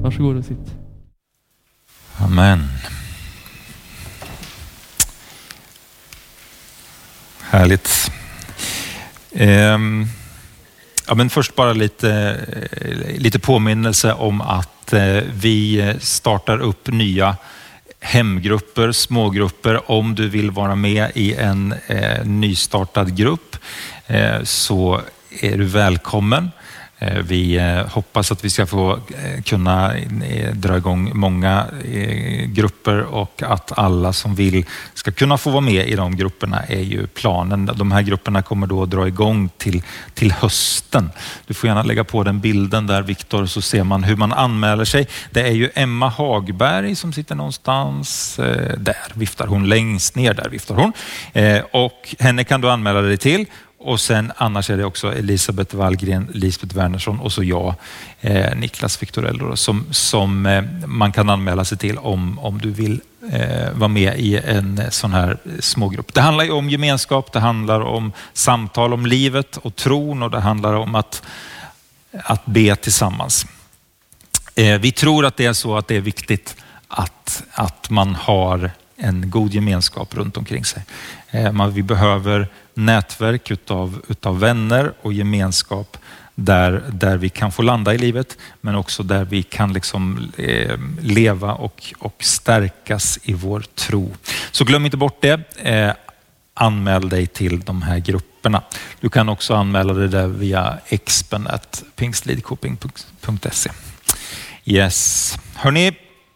Varsågod och sitt. Amen. Härligt. Ja, men först bara lite påminnelse om att vi startar upp nya hemgrupper, smågrupper. Om du vill vara med i en nystartad grupp så är du välkommen. Vi hoppas att vi ska få kunna dra igång många grupper och att alla som vill ska kunna få vara med i de grupperna är ju planen. De här grupperna kommer då att dra igång till hösten. Du får gärna lägga på den bilden där, Viktor, så ser man hur man anmäler sig. Det är ju Emma Hagberg som sitter någonstans där, viftar hon, längst ner där viftar hon. Och henne kan du anmäla dig till. Och sen annars är det också Elisabeth Wallgren, Lisbeth Wernersson och så jag, Niklas Victorello, som man kan anmäla sig till om du vill vara med i en sån här smågrupp. Det handlar ju om gemenskap, det handlar om samtal om livet och tron och det handlar om att be tillsammans. Vi tror att det är så att det är viktigt att man har en god gemenskap runt omkring sig. Vi behöver nätverk utav vänner och gemenskap där vi kan få landa i livet, men också där vi kan liksom leva och stärkas i vår tro. Så glöm inte bort det. Anmäl dig till de här grupperna. Du kan också anmäla dig där via expen@pingstlidkoping.se. Yes. Hörrni,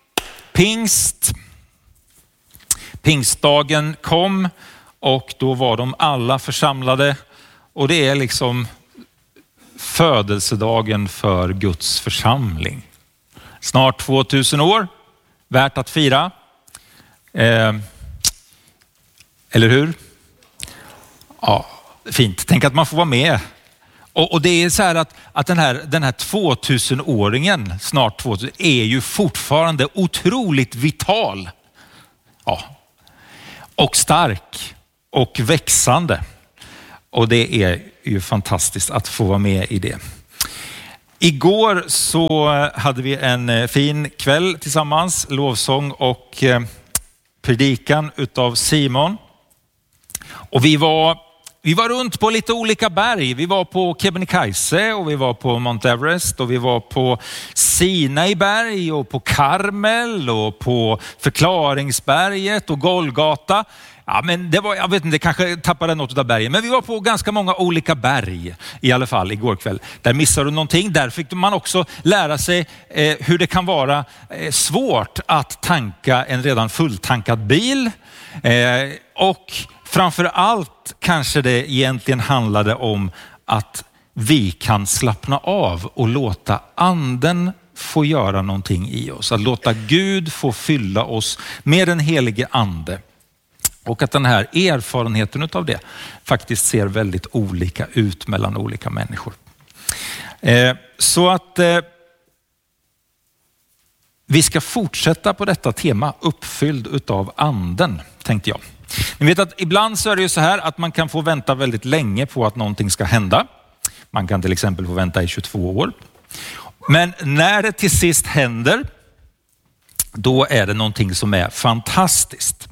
Pingstdagen kom och då var de alla församlade och det är liksom födelsedagen för Guds församling. Snart 2000 år, värt att fira. Eller hur? Ja, fint. Tänk att man får vara med. Och det är så här att den här 2000-åringen, snart 2000, är ju fortfarande otroligt vital. Ja. Och stark och växande. Och det är ju fantastiskt att få vara med i det. Igår så hade vi en fin kväll tillsammans, lovsång och predikan utav Simon. Och vi var runt på lite olika berg. Vi var på Kebnekaise och vi var på Mount Everest och vi var på Sinaiberg och på Karmel och på Förklaringsberget och Golgata. Ja, men det var, jag vet inte, kanske tappade något av bergen. Men vi var på ganska många olika berg i alla fall igår kväll. Där missade du någonting. Där fick man också lära sig hur det kan vara svårt att tanka en redan fulltankad bil. Och framför allt kanske det egentligen handlade om att vi kan slappna av och låta anden få göra någonting i oss. Att låta Gud få fylla oss med den helige ande. Och att den här erfarenheten utav det faktiskt ser väldigt olika ut mellan olika människor. Så att vi ska fortsätta på detta tema, uppfylld utav anden, tänkte jag. Ni vet att ibland så är det ju så här att man kan få vänta väldigt länge på att någonting ska hända. Man kan till exempel få vänta i 22 år. Men när det till sist händer, då är det någonting som är fantastiskt.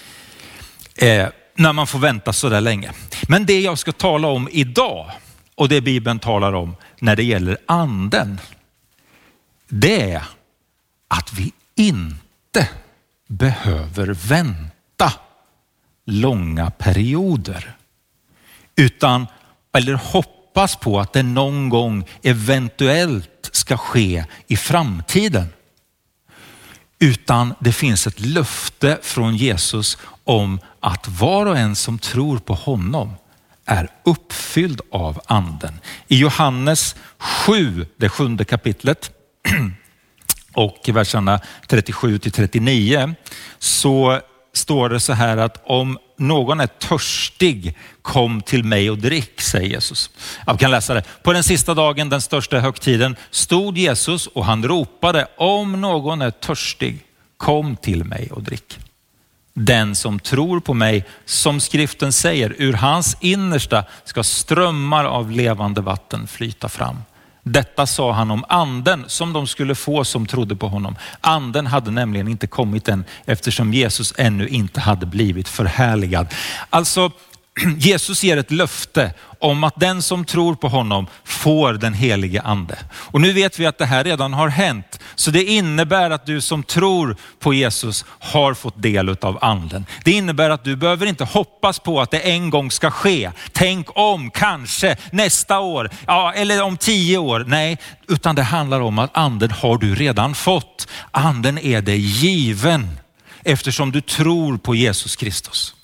När man får vänta så där länge. Men det jag ska tala om idag och det Bibeln talar om när det gäller anden, det är att vi inte behöver vänta långa perioder, utan eller hoppas på att det någon gång eventuellt ska ske i framtiden. Utan det finns ett löfte från Jesus om att var och en som tror på honom är uppfylld av anden. I Johannes 7, det 7:e kapitlet och verserna 37-39 så står det så här att om någon är törstig, kom till mig och drick, säger Jesus. Jag kan läsa det. På den sista dagen, den största högtiden, stod Jesus och han ropade, om någon är törstig, kom till mig och drick. Den som tror på mig, som skriften säger, ur hans innersta ska strömmar av levande vatten flyta fram. Detta sa han om anden som de skulle få som trodde på honom. Anden hade nämligen inte kommit än eftersom Jesus ännu inte hade blivit förhärligad. Alltså Jesus ger ett löfte om att den som tror på honom får den helige ande. Och nu vet vi att det här redan har hänt. Så det innebär att du som tror på Jesus har fått del av anden. Det innebär att du behöver inte hoppas på att det en gång ska ske. Tänk om, kanske, nästa år, eller om 10 år. Nej, utan det handlar om att anden har du redan fått. Anden är dig given eftersom du tror på Jesus Kristus.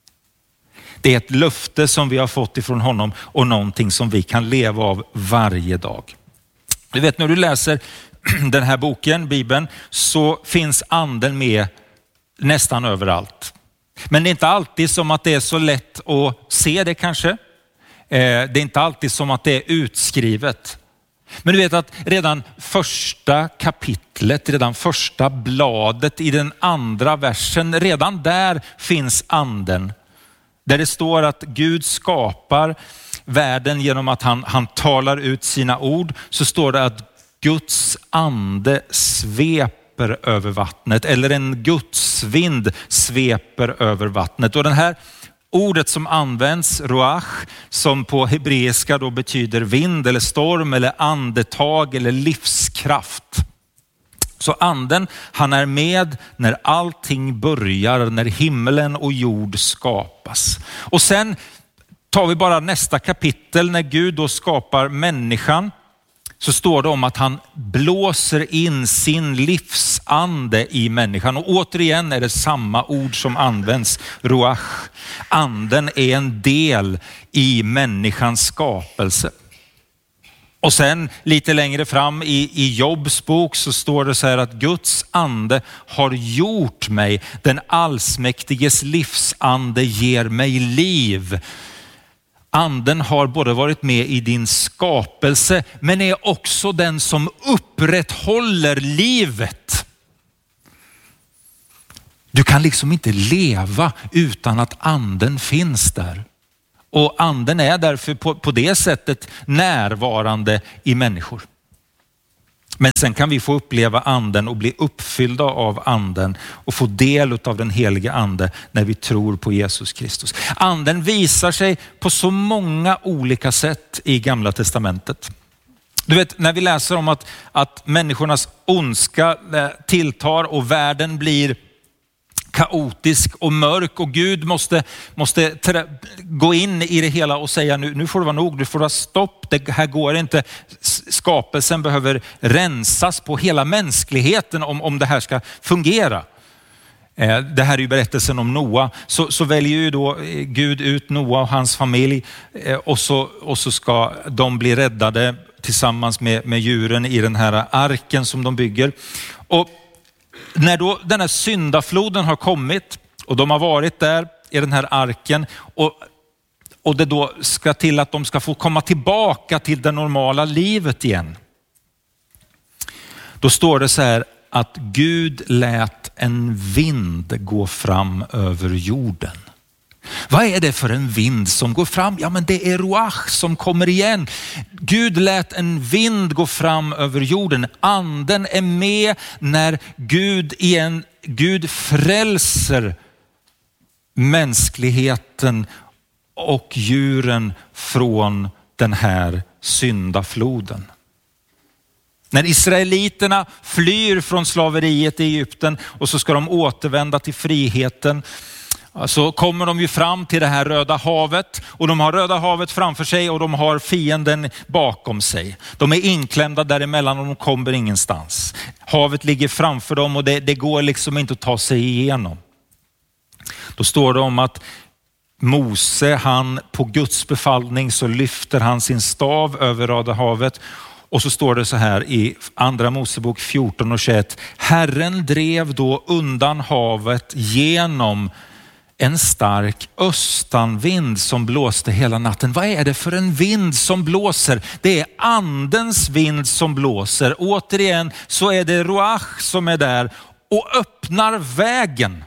Det är ett löfte som vi har fått ifrån honom och någonting som vi kan leva av varje dag. Du vet, när du läser den här boken, Bibeln, så finns anden med nästan överallt. Men det är inte alltid som att det är så lätt att se det kanske. Det är inte alltid som att det är utskrivet. Men du vet att redan första kapitlet, redan första bladet i den andra versen, redan där finns anden. Där det står att Gud skapar världen genom att han talar ut sina ord, så står det att Guds ande sveper över vattnet, eller en Guds vind sveper över vattnet. Och den här ordet som används, ruach, som på hebreiska då betyder vind eller storm eller andetag eller livskraft. Så anden, han är med när allting börjar, när himmelen och jord skapas. Och sen tar vi bara nästa kapitel, när Gud då skapar människan, så står det om att han blåser in sin livsande i människan. Och återigen är det samma ord som används, ruach. Anden är en del i människans skapelse. Och sen lite längre fram i Jobs bok så står det så här att Guds ande har gjort mig, den allsmäktiges livsande ger mig liv. Anden har både varit med i din skapelse men är också den som upprätthåller livet. Du kan liksom inte leva utan att anden finns där. Och anden är därför på det sättet närvarande i människor. Men sen kan vi få uppleva anden och bli uppfyllda av anden och få del av den heliga ande när vi tror på Jesus Kristus. Anden visar sig på så många olika sätt i Gamla testamentet. Du vet, när vi läser om att människornas ondska tilltar och världen blir kaotisk och mörk och Gud måste gå in i det hela och säga nu får det vara nog, nu får det vara stopp, det här går inte. Skapelsen behöver rensas på hela mänskligheten om det här ska fungera. Det här är ju berättelsen om Noa. Så väljer ju då Gud ut Noa och hans familj och så ska de bli räddade tillsammans med djuren i den här arken som de bygger. Och när då den här syndafloden har kommit och de har varit där i den här arken och det då ska till att de ska få komma tillbaka till det normala livet igen. Då står det så här att Gud lät en vind gå fram över jorden. Vad är det för en vind som går fram? Ja, men det är ruach som kommer igen. Gud lät en vind gå fram över jorden. Anden är med när Gud frälser mänskligheten och djuren från den här syndafloden. När israeliterna flyr från slaveriet i Egypten och så ska de återvända till friheten, så kommer de ju fram till det här Röda havet och de har Röda havet framför sig och de har fienden bakom sig. De är inklämda däremellan och de kommer ingenstans. Havet ligger framför dem och det går liksom inte att ta sig igenom. Då står det om att Mose, han på Guds befallning så lyfter han sin stav över Röda havet. Och så står det så här i andra Mosebok 14:21. Herren drev då undan havet genom en stark östanvind som blåste hela natten. Vad är det för en vind som blåser? Det är andens vind som blåser. Återigen så är det ruach som är där och öppnar vägen.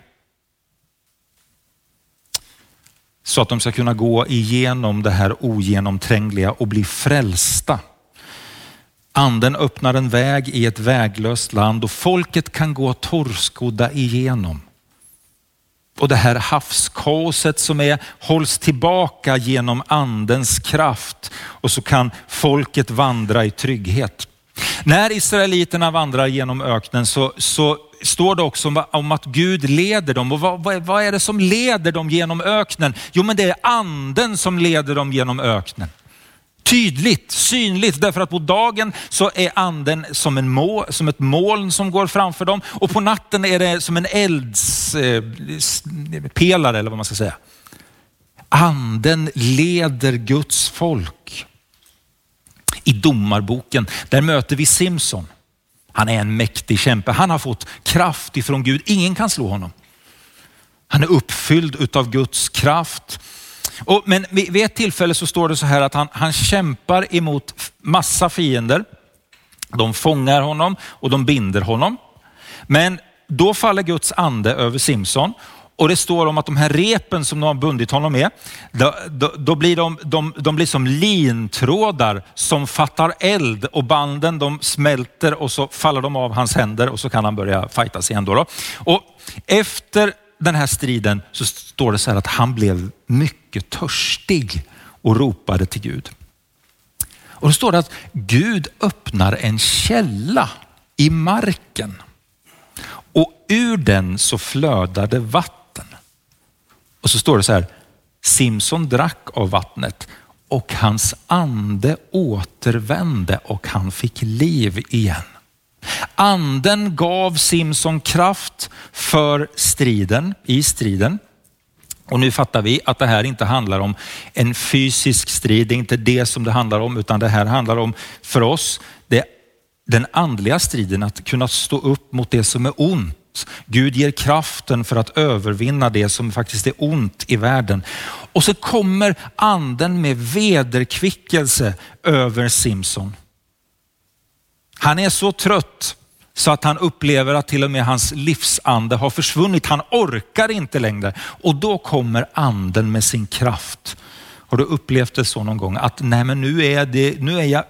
Så att de ska kunna gå igenom det här ogenomträngliga och bli frälsta. Anden öppnar en väg i ett väglöst land och folket kan gå torrskodda igenom. Och det här havskaoset som hålls tillbaka genom andens kraft, och så kan folket vandra i trygghet. När israeliterna vandrar genom öknen så står det också om att Gud leder dem. Och vad är det som leder dem genom öknen? Jo, men det är anden som leder dem genom öknen. Tydligt, synligt, därför att på dagen så är anden som ett moln som går framför dem, och på natten är det som en eldspelare eller vad man ska säga. Anden leder Guds folk. I domarboken, där möter vi Simson. Han är en mäktig kämpe. Han har fått kraft ifrån Gud. Ingen kan slå honom. Han är uppfylld utav Guds kraft. Men vid ett tillfälle så står det så här att han kämpar emot massa fiender. De fångar honom och de binder honom. Men då faller Guds ande över Simson. Och det står om att de här repen som de har bundit honom med, då blir de blir som lintrådar som fattar eld, och banden de smälter och så faller de av hans händer, och så kan han börja fightas igen då. Och efter den här striden så står det så här att han blev mycket törstig och ropade till Gud. Och då står det att Gud öppnar en källa i marken, och ur den så flödade vatten. Och så står det så här: Simson drack av vattnet och hans ande återvände och han fick liv igen. Anden gav Simson kraft för i striden. Och nu fattar vi att det här inte handlar om en fysisk strid. Det är inte det som det handlar om, utan det här handlar om för oss den andliga striden, att kunna stå upp mot det som är ont. Gud ger kraften för att övervinna det som faktiskt är ont i världen. Och så kommer anden med vederkvickelse över Simson. Han är så trött så att han upplever att till och med hans livsande har försvunnit. Han orkar inte längre. Och då kommer anden med sin kraft. Har du upplevt det så någon gång? Att nej, men nu är jag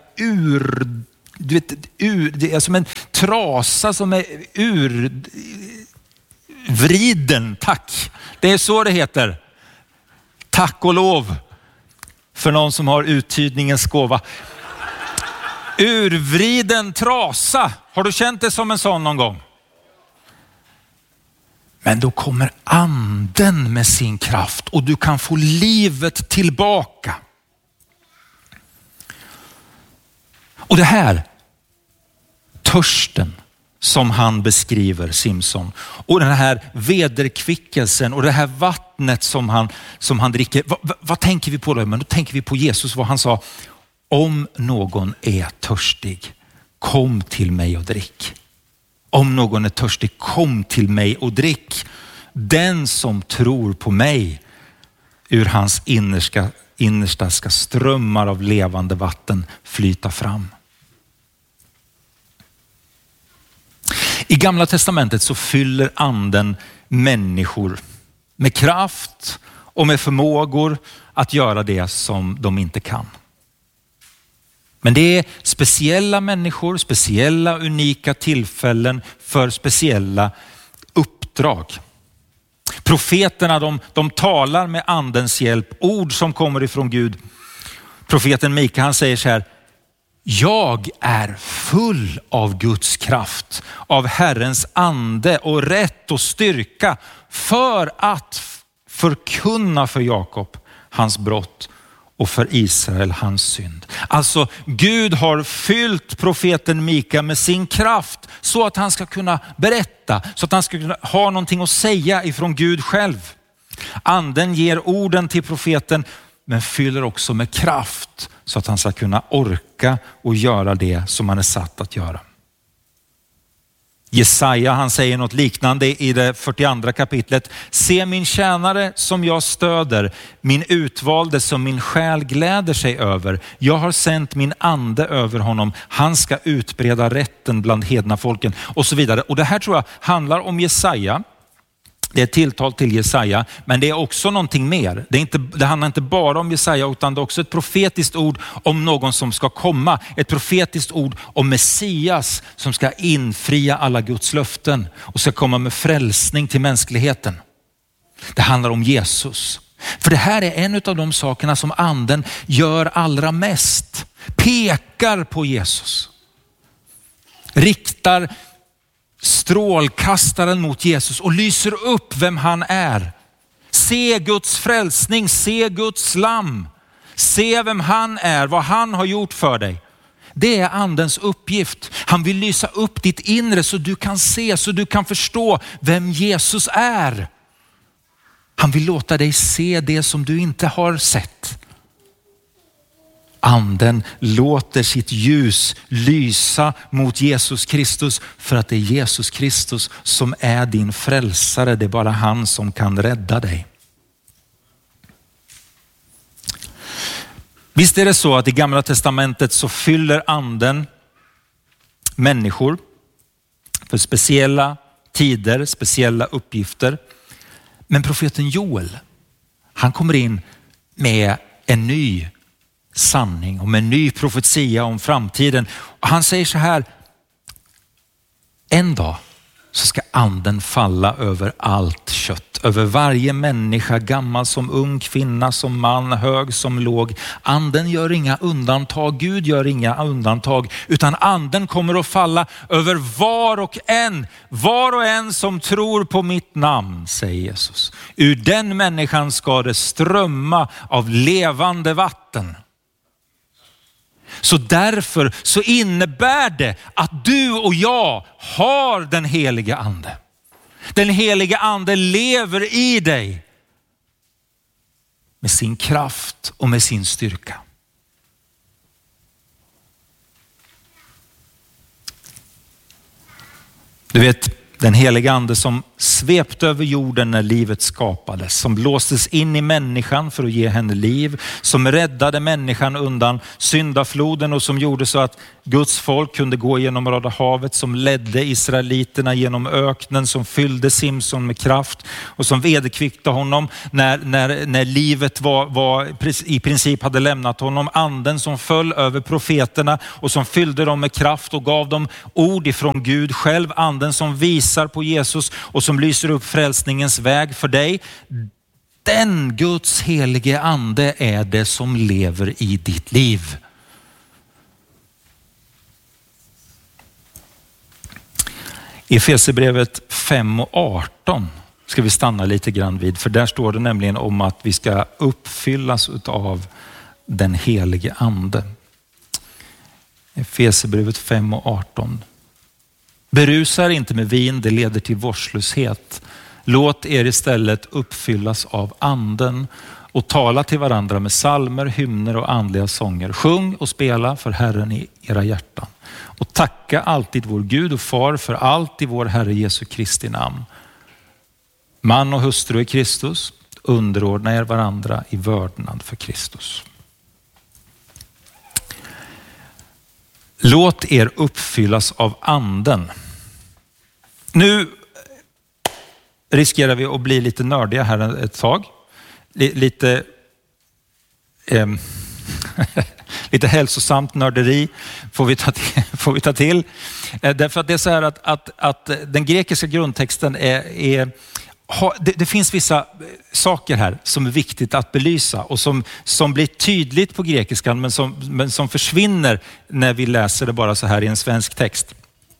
det är som en trasa som är urvriden. Tack. Det är så det heter. Tack och lov för någon som har uttydningens gåva. Urvriden trasa. Har du känt det som en sån någon gång? Men då kommer anden med sin kraft och du kan få livet tillbaka. Och det här, törsten som han beskriver, Simson, och den här vederkvickelsen och det här vattnet som han dricker. Vad tänker vi på då? Men då tänker vi på Jesus, vad han sa: om någon är törstig, kom till mig och drick. Om någon är törstig, kom till mig och drick. Den som tror på mig, ur hans innersta ska strömmar av levande vatten flyta fram. I Gamla testamentet så fyller anden människor med kraft och med förmågor att göra det som de inte kan. Men det är speciella människor, speciella unika tillfällen för speciella uppdrag. Profeterna de talar med andens hjälp, ord som kommer ifrån Gud. Profeten Mika, han säger så här: jag är full av Guds kraft, av Herrens ande och rätt och styrka för att förkunna för Jakob hans brott och för Israel hans synd. Alltså Gud har fyllt profeten Mika med sin kraft så att han ska kunna berätta, så att han ska kunna ha någonting att säga ifrån Gud själv. Anden ger orden till profeten men fyller också med kraft så att han ska kunna orka och göra det som han är satt att göra. Jesaja, han säger något liknande i det 42 kapitlet. Se min tjänare som jag stöder, min utvalde som min själ gläder sig över. Jag har sänt min ande över honom. Han ska utbreda rätten bland hedna folken och så vidare. Och det här tror jag handlar om Jesaja. Det är ett tilltal till Jesaja, men det är också någonting mer. Det handlar inte bara om Jesaja, utan det är också ett profetiskt ord om någon som ska komma. Ett profetiskt ord om Messias som ska infria alla Guds löften och ska komma med frälsning till mänskligheten. Det handlar om Jesus. För det här är en av de sakerna som anden gör allra mest. Pekar på Jesus. Riktar strålkastaren mot Jesus och lyser upp vem han är. Se Guds frälsning, se Guds lamm. Se vem han är, vad han har gjort för dig. Det är andens uppgift. Han vill lysa upp ditt inre så du kan se, så du kan förstå vem Jesus är. Han vill låta dig se det som du inte har sett. Anden låter sitt ljus lysa mot Jesus Kristus för att det är Jesus Kristus som är din frälsare. Det är bara han som kan rädda dig. Visst är det så att i Gamla testamentet så fyller anden människor för speciella tider, speciella uppgifter. Men profeten Joel, han kommer in med en ny sanning och med en ny profetia om framtiden. Och han säger så här: en dag så ska anden falla över allt kött, över varje människa, gammal som ung, kvinna som man, hög som låg. Anden gör inga undantag, Gud gör inga undantag, utan anden kommer att falla över var och en som tror på mitt namn, säger Jesus. Ur den människan ska det strömma av levande vatten. Så därför så innebär det att du och jag har den heliga ande. Den heliga ande lever i dig med sin kraft och med sin styrka. Du vet, den heliga ande som svepte över jorden när livet skapades, som blåstes in i människan för att ge henne liv, som räddade människan undan syndafloden och som gjorde så att Guds folk kunde gå genom Röda havet, som ledde israeliterna genom öknen, som fyllde Simson med kraft och som vederkvickte honom när livet var i princip hade lämnat honom. Anden som föll över profeterna och som fyllde dem med kraft och gav dem ord ifrån Gud själv. Anden som visar på Jesus och som lyser upp frälsningens väg för dig. Den Guds helige ande är det som lever i ditt liv. I Efesierbrevet 5 och 18 ska vi stanna lite grann vid, för där står det nämligen om att vi ska uppfyllas av den helige ande. Efesierbrevet 5 och 18. Berusa er inte med vin, det leder till vårdslöshet. Låt er istället uppfyllas av anden och tala till varandra med psalmer, hymner och andliga sånger. Sjung och spela för Herren i era hjärtan. Och tacka alltid vår Gud och far för allt i vår Herre Jesu Kristi namn. Man och hustru i Kristus, underordna er varandra i vördnad för Kristus. Låt er uppfyllas av anden. Nu riskerar vi att bli lite nördiga här ett tag. Lite hälsosamt nörderi får vi ta till. Därför att det är så här att den grekiska grundtexten det finns vissa saker här som är viktigt att belysa och som blir tydligt på grekiskan men som försvinner när vi läser det bara så här i en svensk text.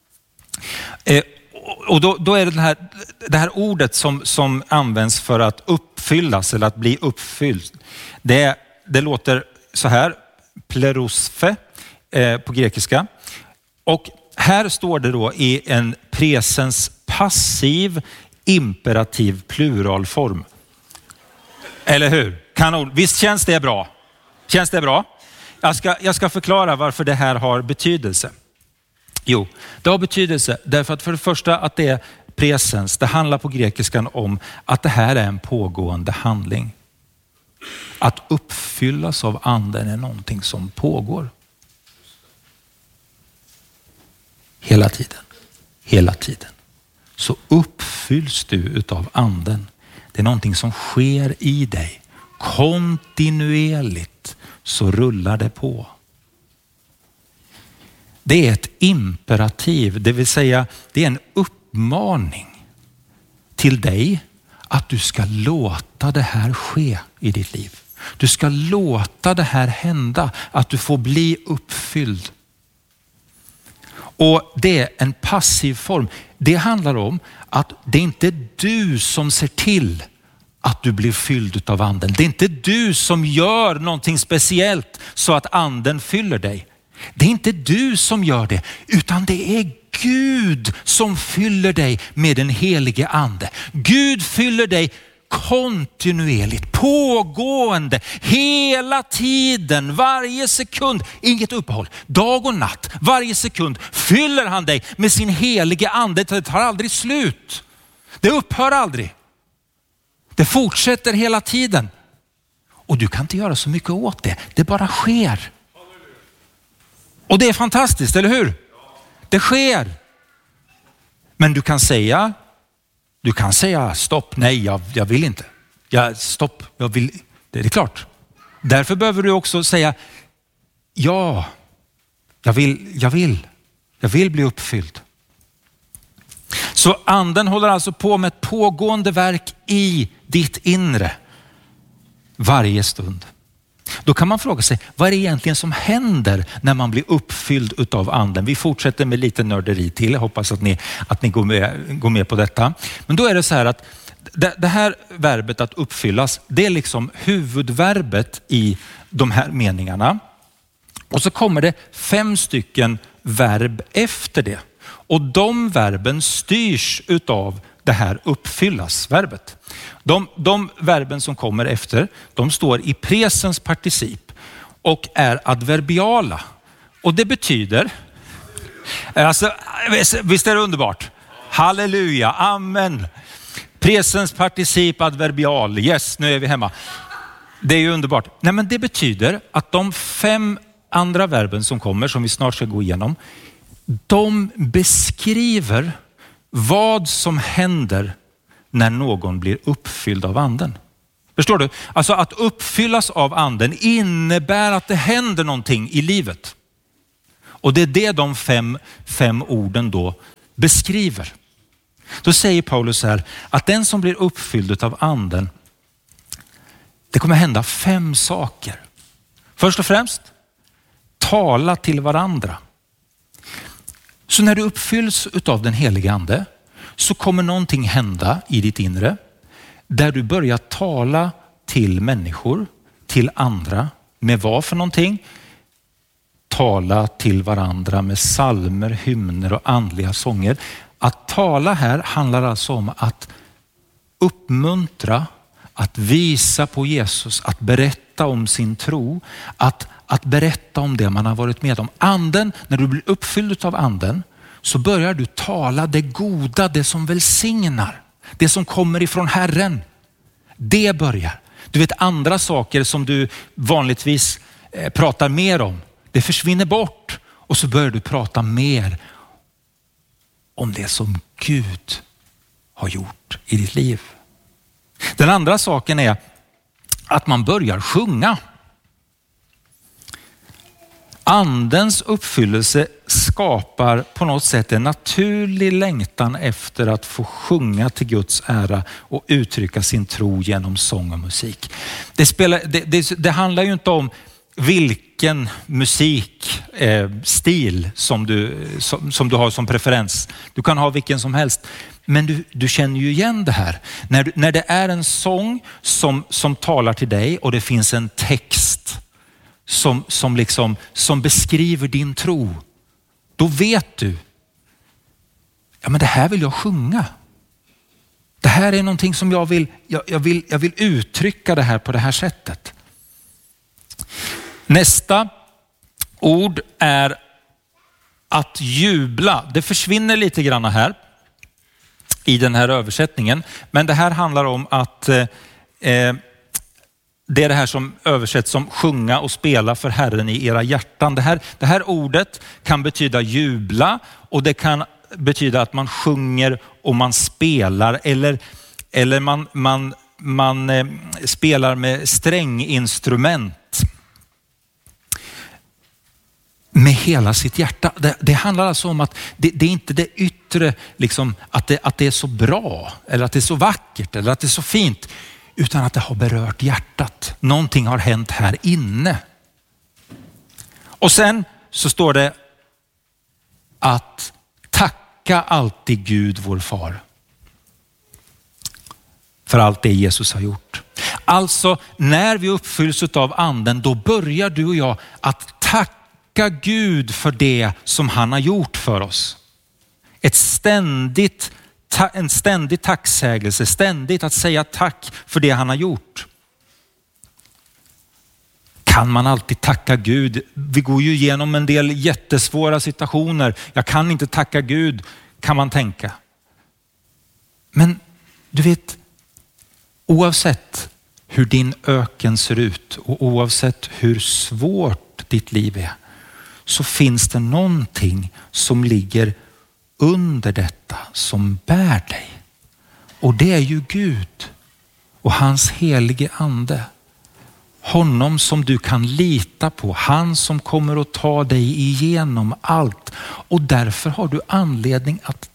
Och då är det här ordet som används för att uppfyllas eller att bli uppfylld. Det låter så här, plerosfe på grekiska. Och här står det då i en presens passiv imperativ pluralform. Eller hur? Kanon. Visst känns det bra? Känns det bra? Jag ska förklara varför det här har betydelse. Jo, det har betydelse därför att för det första att det är presens. Det handlar på grekiskan om att det här är en pågående handling. Att uppfyllas av anden är någonting som pågår. Hela tiden. Så uppfyllas uppfylls du utav anden. Det är någonting som sker i dig. Kontinuerligt så rullar det på. Det är ett imperativ, det vill säga det är en uppmaning till dig att du ska låta det här ske i ditt liv. Du ska låta det här hända, att du får bli uppfylld. Och det är en passiv form. Det handlar om att det är inte du som ser till att du blir fylld av anden. Det är inte du som gör någonting speciellt så att anden fyller dig. Det är inte du som gör det, utan det är Gud som fyller dig med den helige ande. Gud fyller dig kontinuerligt, pågående, hela tiden, varje sekund, inget uppehåll, dag och natt, varje sekund fyller han dig med sin helige ande. Det tar aldrig slut. Det upphör aldrig. Det fortsätter hela tiden. Och du kan inte göra så mycket åt det. Det bara sker. Och det är fantastiskt, eller hur? Det sker. Men du kan säga stopp, nej jag vill inte. Stopp, jag vill. Det är klart. Därför behöver du också säga ja, jag vill bli uppfylld. Så anden håller alltså på med ett pågående verk i ditt inre varje stund. Då kan man fråga sig, vad är det egentligen som händer när man blir uppfylld utav anden? Vi fortsätter med lite nörderi till. Jag hoppas att ni går med på detta. Men då är det så här att det här verbet att uppfyllas, det är liksom huvudverbet i de här meningarna. Och så kommer det 5 stycken verb efter det. Och de verben styrs utav det här uppfyllas-verbet. De verben som kommer efter, de står i presens particip och är adverbiala. Och det betyder, alltså, visst är det underbart? Halleluja, amen. Presens particip adverbial, yes, nu är vi hemma. Det är ju underbart. Nej, men det betyder att de 5 andra verben som kommer, som vi snart ska gå igenom, de beskriver vad som händer när någon blir uppfylld av anden. Förstår du? Alltså att uppfyllas av anden innebär att det händer någonting i livet. Och det är det de 5 orden då beskriver. Då säger Paulus här att den som blir uppfylld av anden, det kommer hända 5 saker. Först och främst, tala till varandra. Så när du uppfylls av den helige ande så kommer någonting hända i ditt inre där du börjar tala till människor, till andra. Med vad för någonting? Tala till varandra med psalmer, hymner och andliga sånger. Att tala här handlar alltså om att uppmuntra, att visa på Jesus, att berätta om sin tro, att berätta om det man har varit med om. Anden, när du blir uppfylld av anden så börjar du tala det goda, det som välsignar, det som kommer ifrån Herren. Det börjar. Du vet, andra saker som du vanligtvis pratar mer om, det försvinner bort och så börjar du prata mer om det som Gud har gjort i ditt liv. Den andra saken är att man börjar sjunga. Andens uppfyllelse skapar på något sätt en naturlig längtan efter att få sjunga till Guds ära och uttrycka sin tro genom sång och musik. Det handlar ju inte om vilken musikstil som du har som preferens. Du kan ha vilken som helst. Men du känner ju igen det här. När det är en sång som talar till dig och det finns en text som beskriver din tro. Då vet du, ja men det här vill jag sjunga. Det här är någonting som jag vill uttrycka det här på det här sättet. Nästa ord är att jubla. Det försvinner lite grann här i den här översättningen. Men det här handlar om att det är det här som översätts som sjunga och spela för Herren i era hjärtan. Det här ordet kan betyda jubla och det kan betyda att man sjunger och man spelar eller man spelar med stränginstrument med hela sitt hjärta. Det handlar alltså om att det är inte det yttre, liksom, att det är så bra eller att det är så vackert eller att det är så fint, utan att det har berört hjärtat. Någonting har hänt här inne. Och sen så står det att tacka alltid Gud vår far för allt det Jesus har gjort. Alltså när vi uppfylls av anden, då börjar du och jag att tacka Gud för det som han har gjort för oss. En ständig tacksägelse, ständigt att säga tack för det han har gjort. Kan man alltid tacka Gud? Vi går ju igenom en del jättesvåra situationer. Jag kan inte tacka Gud, kan man tänka. Men du vet, oavsett hur din öken ser ut och oavsett hur svårt ditt liv är, så finns det någonting som ligger under detta som bär dig. Och det är ju Gud och hans helige ande. Honom som du kan lita på. Han som kommer att ta dig igenom allt. Och därför har du anledning att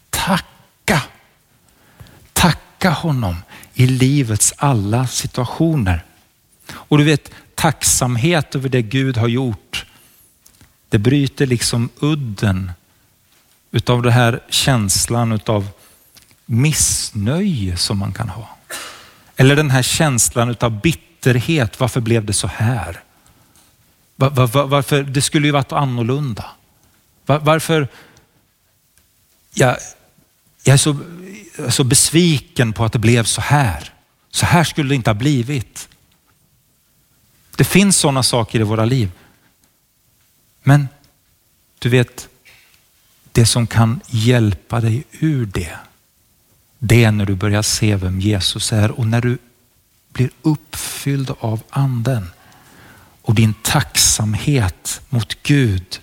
tacka honom i livets alla situationer. Och du vet, tacksamhet över det Gud har gjort, det bryter liksom udden utav det här känslan utav missnöje som man kan ha. Eller den här känslan utav bitterhet. Varför blev det så här? Varför? Det skulle ju varit annorlunda. Varför? Jag är så besviken på att det blev så här. Så här skulle det inte ha blivit. Det finns sådana saker i våra liv. Men du vet, det som kan hjälpa dig ur det är när du börjar se vem Jesus är och när du blir uppfylld av anden och din tacksamhet mot Gud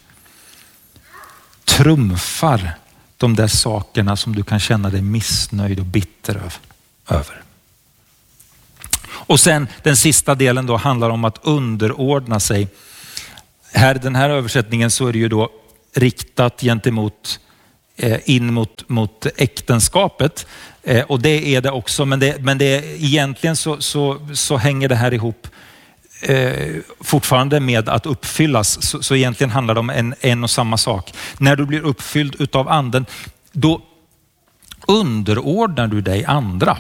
trumfar de där sakerna som du kan känna dig missnöjd och bitter över. Och sen den sista delen då handlar om att underordna sig. Den här översättningen så är det ju då riktat gentemot in mot äktenskapet. Och det är det också, men det egentligen så hänger det här ihop fortfarande med att uppfyllas. Så egentligen handlar det om en och samma sak. När du blir uppfylld utav anden, då underordnar du dig andra.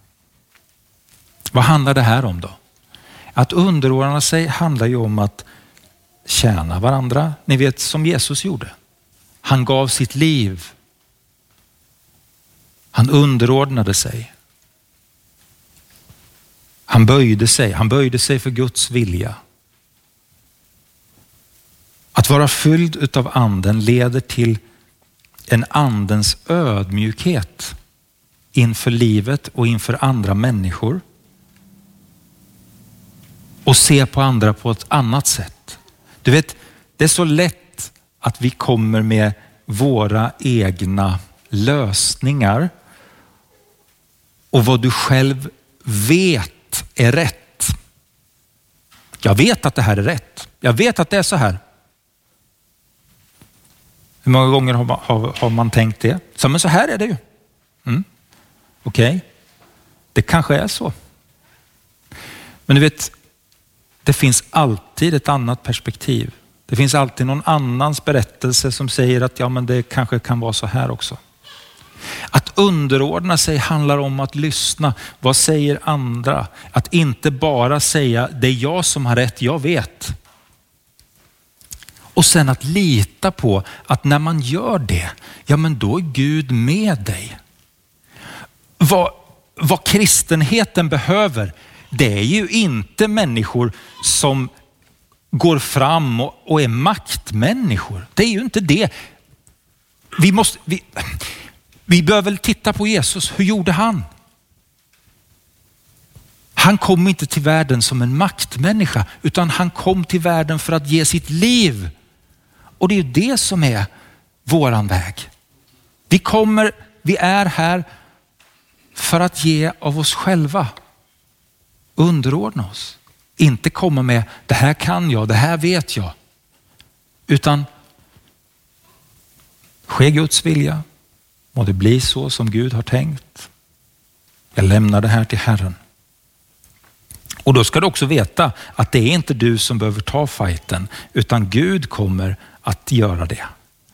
Vad handlar det här om då? Att underordna sig handlar ju om att tjäna varandra. Ni vet, som Jesus gjorde. Han gav sitt liv. Han underordnade sig. Han böjde sig för Guds vilja. Att vara fylld utav anden leder till en andens ödmjukhet inför livet och inför andra människor. Och se på andra på ett annat sätt. Du vet, det är så lätt att vi kommer med våra egna lösningar och vad du själv vet är rätt. Jag vet att det här är rätt. Jag vet att det är så här. Hur många gånger har man tänkt det? Men så här är det ju. Okej. Det kanske är så. Men du vet, det finns alltid ett annat perspektiv. Det finns alltid någon annans berättelse som säger att ja, men det kanske kan vara så här också. Att underordna sig handlar om att lyssna. Vad säger andra? Att inte bara säga det är jag som har rätt, jag vet. Och sen att lita på att när man gör det, ja men då är Gud med dig. Vad kristenheten behöver, det är ju inte människor som går fram och är maktmänniskor. Det är ju inte det. Vi behöver titta på Jesus. Hur gjorde han? Han kom inte till världen som en maktmänniska, utan han kom till världen för att ge sitt liv. Och det är ju det som är våran väg. Vi kommer vi är här för att ge av oss själva. Underordna oss. Inte komma med, det här kan jag, det här vet jag. Utan ske Guds vilja. Må det bli så som Gud har tänkt. Jag lämnar det här till Herren. Och då ska du också veta att det är inte du som behöver ta fighten, utan Gud kommer att göra det.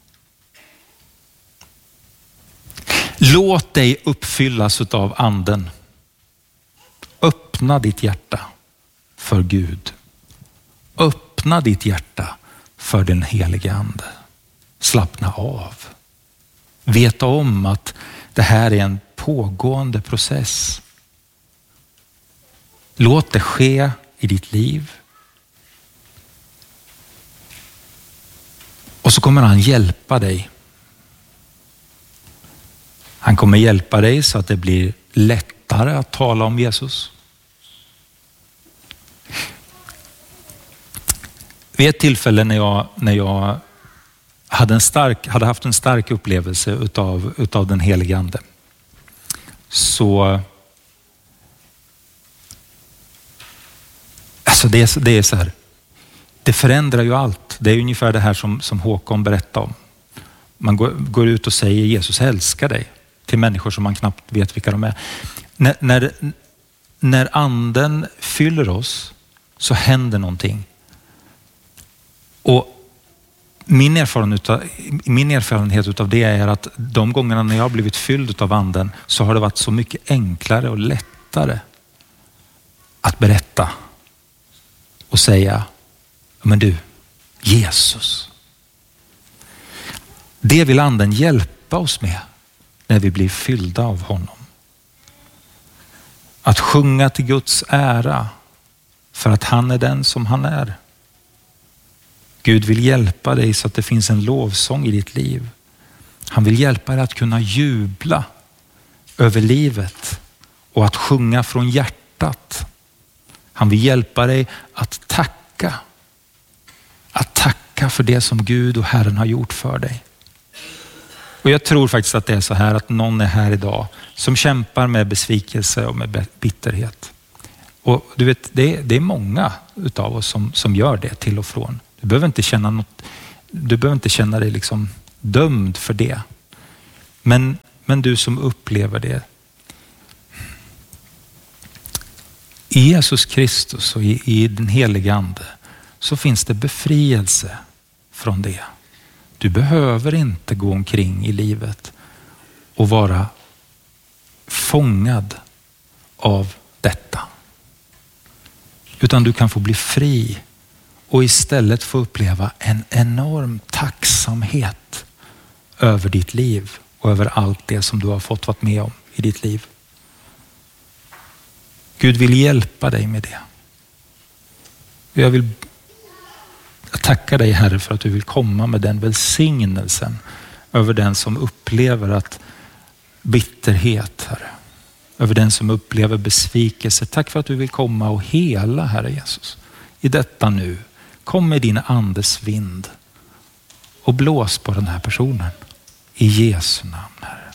Låt dig uppfyllas av anden. Öppna ditt hjärta för Gud. Öppna ditt hjärta för den helige ande. Slappna av. Veta om att det här är en pågående process. Låt det ske i ditt liv. Och så kommer han hjälpa dig. Han kommer hjälpa dig så att det blir lättare att tala om Jesus. Vid ett tillfälle när jag hade haft en stark upplevelse utav den helige ande, så alltså det är så här, det förändrar ju allt. Det är ungefär det här som Håkon berättade om. Man går ut och säger Jesus älskar dig till människor som man knappt vet vilka de är. När anden fyller oss så händer någonting. Och min erfarenhet utav det är att de gångerna när jag har blivit fylld av anden så har det varit så mycket enklare och lättare att berätta och säga, men du, Jesus. Det vill anden hjälpa oss med när vi blir fyllda av honom. Att sjunga till Guds ära för att han är den som han är. Gud vill hjälpa dig så att det finns en lovsång i ditt liv. Han vill hjälpa dig att kunna jubla över livet och att sjunga från hjärtat. Han vill hjälpa dig att tacka. Att tacka för det som Gud och Herren har gjort för dig. Och jag tror faktiskt att det är så här att någon är här idag som kämpar med besvikelse och med bitterhet. Och du vet, det är många utav oss som gör det till och från. Du behöver inte känna dig liksom dömd för det. Men du som upplever det. I Jesus Kristus och i den helige ande så finns det befrielse från det. Du behöver inte gå omkring i livet och vara fångad av detta. Utan du kan få bli fri och istället få uppleva en enorm tacksamhet över ditt liv och över allt det som du har fått vara med om i ditt liv. Gud vill hjälpa dig med det. Jag vill tacka dig, Herre, för att du vill komma med den välsignelsen över den som upplever att bitterhet, Herre. Över den som upplever besvikelse. Tack för att du vill komma och hela, Herre Jesus. I detta nu. Kom med din andes vind och blås på den här personen. I Jesu namn, Herre.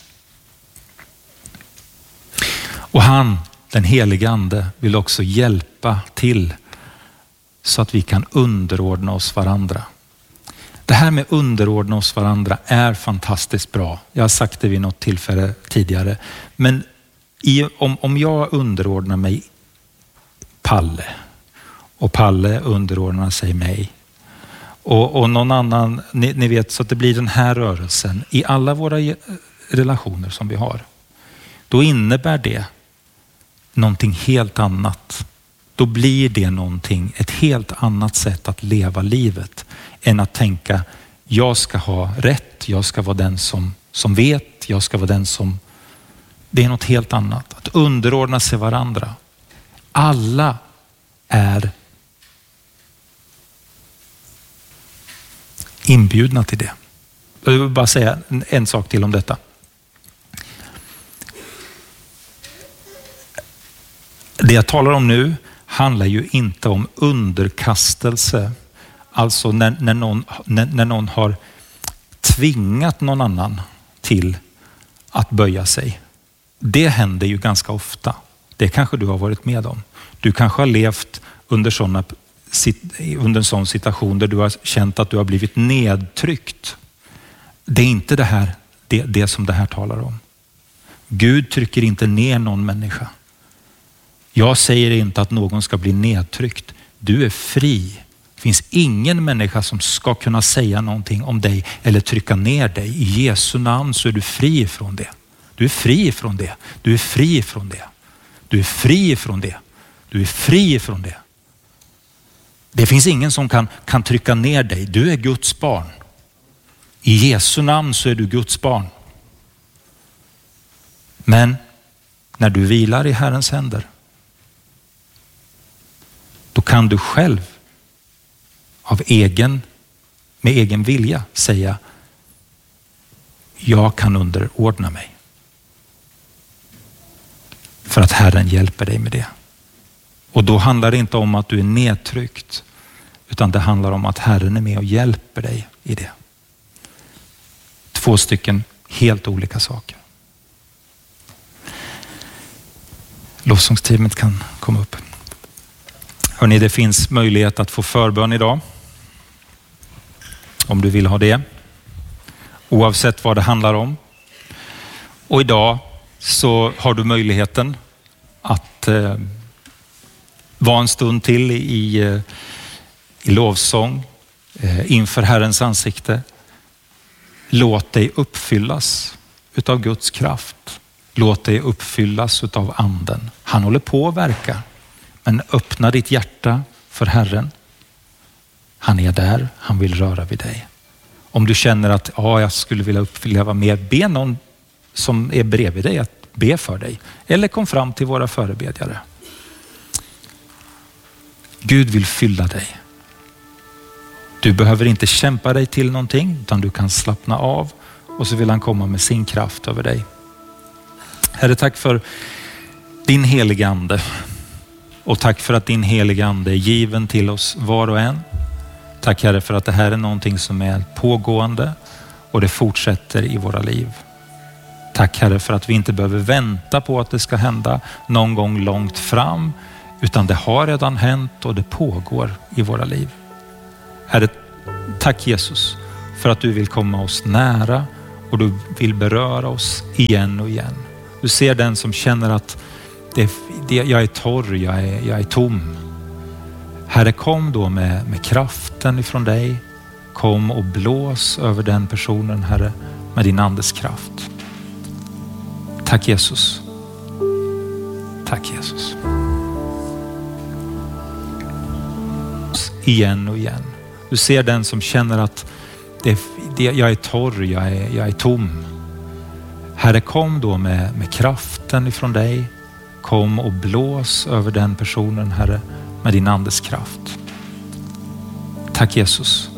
Och han, den helige ande, vill också hjälpa till så att vi kan underordna oss varandra. Det här med underordna oss varandra är fantastiskt bra. Jag har sagt det vid något tillfälle tidigare. Men om jag underordnar mig Palle och Palle underordnar sig mig och någon annan, ni vet, så att det blir den här rörelsen i alla våra relationer som vi har. Då innebär det någonting helt annat. Då blir det ett helt annat sätt att leva livet än att tänka jag ska ha rätt, jag ska vara den som vet, jag ska vara den som... Det är något helt annat. Att underordna sig varandra. Alla är inbjudna till det. Jag vill bara säga en sak till om detta. Det jag talar om nu handlar ju inte om underkastelse. Alltså när någon har tvingat någon annan till att böja sig. Det händer ju ganska ofta. Det kanske du har varit med om. Du kanske har levt under en sån situation där du har känt att du har blivit nedtryckt. Det är inte det som det här talar om. Gud trycker inte ner någon människa. Jag säger inte att någon ska bli nedtryckt. Du är fri. Det finns ingen människa som ska kunna säga någonting om dig eller trycka ner dig. I Jesu namn så är du fri ifrån det. Du är fri ifrån det. Du är fri ifrån det. Du är fri ifrån det. Du är fri ifrån det. Det finns ingen som kan trycka ner dig. Du är Guds barn. I Jesu namn så är du Guds barn. Men när du vilar i Herrens händer, då kan du själv med egen vilja säga: jag kan underordna mig. För att Herren hjälper dig med det. Och då handlar det inte om att du är nedtryckt, utan det handlar om att Herren är med och hjälper dig i det. 2 stycken helt olika saker. Lovsångsteamet kan komma upp. Hörrni, det finns möjlighet att få förbön idag. Om du vill ha det. Oavsett vad det handlar om. Och idag så har du möjligheten att vara en stund till i lovsång inför Herrens ansikte. Låt dig uppfyllas utav Guds kraft. Låt dig uppfyllas utav anden. Han håller på att verka. Men öppna ditt hjärta för Herren. Han är där. Han vill röra vid dig. Om du känner att jag skulle vilja uppleva mer, be någon som är bredvid dig att be för dig. Eller kom fram till våra förebedjare. Gud vill fylla dig. Du behöver inte kämpa dig till någonting, utan du kan slappna av och så vill han komma med sin kraft över dig. Herre, tack för din heliga ande. Och tack för att din heliga ande är given till oss var och en. Tack Herre för att det här är någonting som är pågående och det fortsätter i våra liv. Tack Herre för att vi inte behöver vänta på att det ska hända någon gång långt fram, utan det har redan hänt och det pågår i våra liv. Herre, tack Jesus för att du vill komma oss nära och du vill beröra oss igen och igen. Du ser den som känner att jag är torr, jag är tom. Herre, kom då med kraften ifrån dig. Kom och blås över den personen, Herre, med din andes kraft. Tack Jesus. Tack Jesus. Igen och igen. Du ser den som känner att jag är torr, jag är tom. Herre, kom då med kraften ifrån dig. Kom och blås över den personen, Herre, med din andes kraft. Tack Jesus.